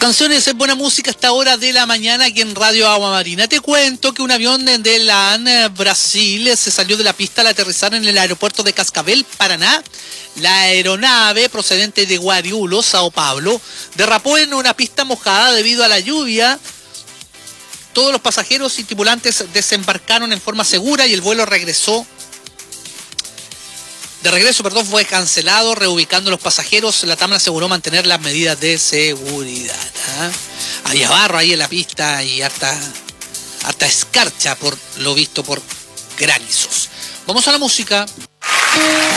Canciones en buena música a esta hora de la mañana aquí en Radio Agua Marina. Te cuento que un avión de LAN Brasil se salió de la pista al aterrizar en el aeropuerto de Cascavel, Paraná. La aeronave procedente de Guariúlo, Sao Paulo, derrapó en una pista mojada debido a la lluvia. Todos los pasajeros y tripulantes desembarcaron en forma segura y el vuelo fue cancelado, reubicando a los pasajeros. La TAM aseguró mantener las medidas de seguridad. Había barro ahí en la pista y harta escarcha, por lo visto, por granizos. Vamos a la música.